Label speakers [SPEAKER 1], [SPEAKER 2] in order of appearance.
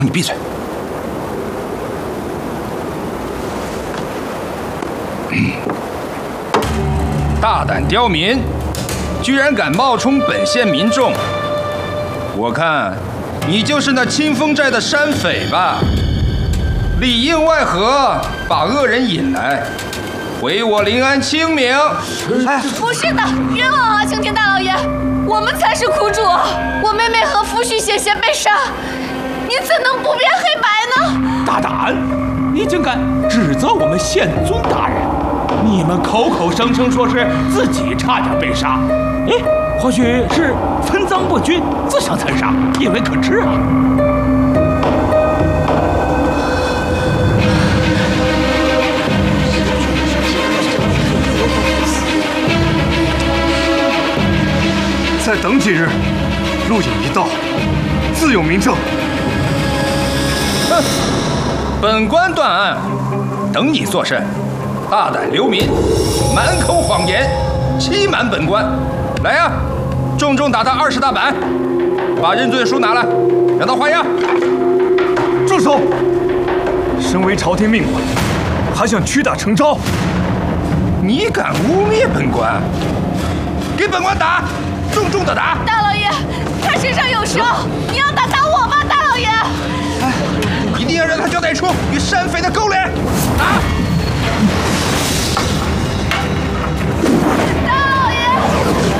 [SPEAKER 1] 你闭嘴！大胆刁民，居然敢冒充本县民众！我看你就是那清风寨的山匪吧？里应外合，把恶人引来，毁我临安清明！
[SPEAKER 2] 哎，不是的，冤枉啊，青天大老爷，我们才是苦主，我妹妹和夫婿险些被杀，你怎能不辨黑白呢？
[SPEAKER 3] 大胆！你竟敢指责我们县尊大人！你们口口声声说是自己差点被杀，哎，或许是分赃不均，自相残杀，也未可知啊。
[SPEAKER 4] 再等几日，录影一到，自有明证。
[SPEAKER 1] 哼，本官断案，等你作甚？大胆流民，满口谎言，欺瞒本官！来呀，重重打他20大板！把认罪书拿来，让他还押。
[SPEAKER 4] 住手！身为朝廷命官，还想屈打成招？
[SPEAKER 1] 你敢污蔑本官？给本官打！重重的打！
[SPEAKER 2] 大老爷，他身上有伤，你要打我吧，大老爷！
[SPEAKER 1] 哎，一定要让他交代出与山匪的勾连！